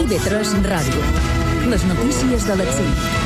IB3 Ràdio. Les notícies de les 5.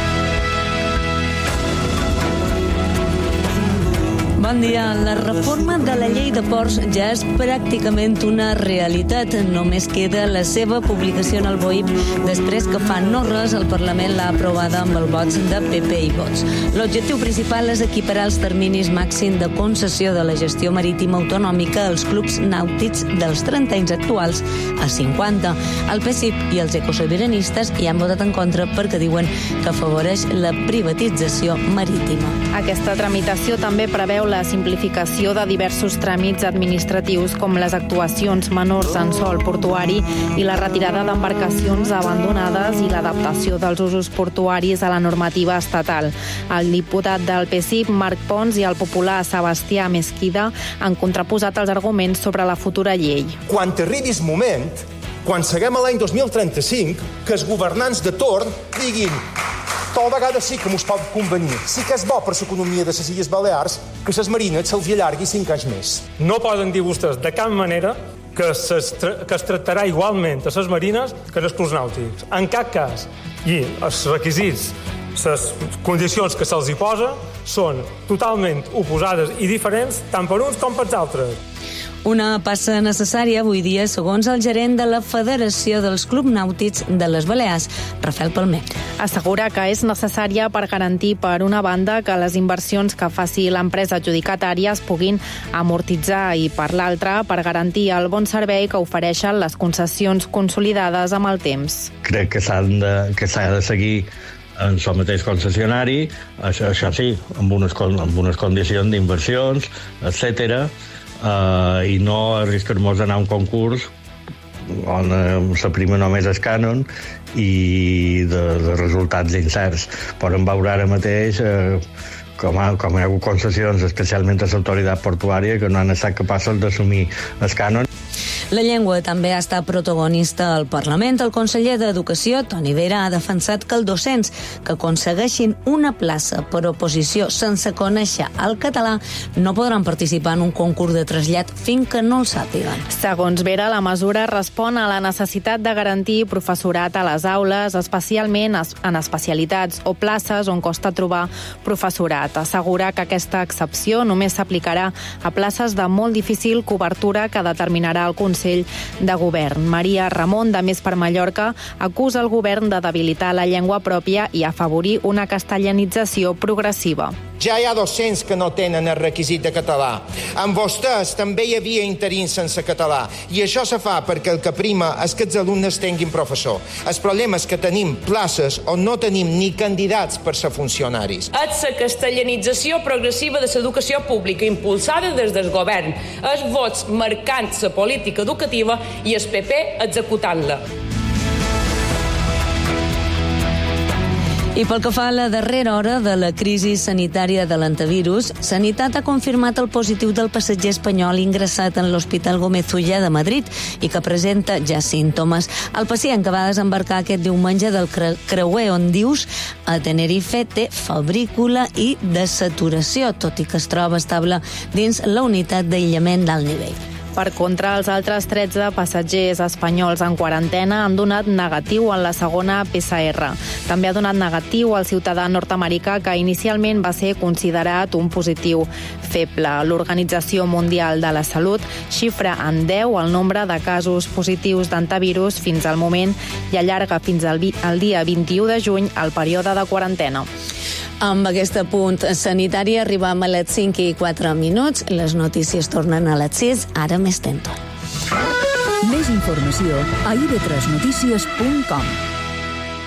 Bon dia. La reforma de la llei de ports ja és pràcticament una realitat. Només queda la seva publicació en el BOIP després que fa no res el Parlament l'ha aprovada amb el vots de PP i Vots. L'objectiu principal és equiparar els terminis màxim de concessió de la gestió marítima autonòmica als clubs nàutics dels 30 anys actuals a 50. El PSIP i els ecosoviranistes hi han votat en contra perquè diuen que afavoreix la privatització marítima. Aquesta tramitació també preveu la simplificació de diversos tràmits administratius com les actuacions menors en sòl portuari i la retirada d'embarcacions abandonades i l'adaptació dels usos portuaris a la normativa estatal. El diputat del PSIP, Marc Pons, i el popular Sebastià Mesquida han contraposat els arguments sobre la futura llei. Quan arribi el moment, quan seguem a l'any 2035, que els governants de torn diguin tal vegada sí que mos pot convenir. Sí que és bo per l'economia de les Illes Balears que les marines se'ls allargui 5 anys més. No poden dir vostès de cap manera que es tractarà igualment a les marines que als clubs nàutics. En cap cas. I els requisits, les condicions que se'ls hi posa són totalment oposades i diferents tant per uns com per altres. Una passa necessària avui dia, segons el gerent de la Federació dels Clubs Nàutics de les Balears, Rafael Palmer. Assegura que és necessària per garantir, per una banda, que les inversions que faci l'empresa adjudicatària es puguin amortitzar i, per l'altra, per garantir el bon servei que ofereixen les concessions consolidades amb el temps. Crec que s'ha de seguir en el mateix concessionari, això sí, amb unes condicions d'inversions, etcètera, i no arriscar-nos d'anar a un concurs on la prima només és cànon i de resultats incerts. Podem veure ara mateix com hi ha hagut concessions, especialment a l'autoritat portuària, que no han estat capaços d'assumir el cànon. La llengua també ha estat protagonista al Parlament. El conseller d'Educació, Toni Vera, ha defensat que els docents que aconsegueixin una plaça per oposició sense conèixer el català no podran participar en un concurs de trasllat fins que no el sàpiguen. Segons Vera, la mesura respon a la necessitat de garantir professorat a les aules, especialment en especialitats o places on costa trobar professorat. Assegura que aquesta excepció només s'aplicarà a places de molt difícil cobertura que determinarà el Consell de Govern. Maria Ramon, de Més per Mallorca, acusa el govern de debilitar la llengua pròpia i afavorir una castellanització progressiva. Ja hi ha docents que no tenen el requisit de català. Amb vostès també hi havia interins sense català. I això se fa perquè el que prima és que els alumnes tinguin professor. El problema és que tenim places on no tenim ni candidats per ser funcionaris. És la castellanització progressiva de l'educació pública impulsada des del govern. Els vots marcant la política educativa i el PP executant-la. I pel que fa a la darrera hora de la crisi sanitària de l'antivirus, Sanitat ha confirmat el positiu del passatger espanyol ingressat en l'Hospital Gómez Ulla de Madrid i que presenta ja símptomes. El pacient que va desembarcar aquest diumenge del creuer Ondius a Tenerife té febrícula i desaturació, tot i que es troba estable dins la unitat d'aïllament d'alt nivell. Per contra, els altres 13 passatgers espanyols en quarantena han donat negatiu en la segona PCR. També ha donat negatiu el ciutadà nord-americà que inicialment va ser considerat un positiu feble. L'Organització Mundial de la Salut xifra en 10 el nombre de casos positius d'antivirus fins al moment i allarga fins al dia 21 de juny el període de quarantena. Amb aquest apunt sanitari arribem a les 5:04. Les notícies tornen a les 6, ara més tento. Més informació a ib3notícies.com.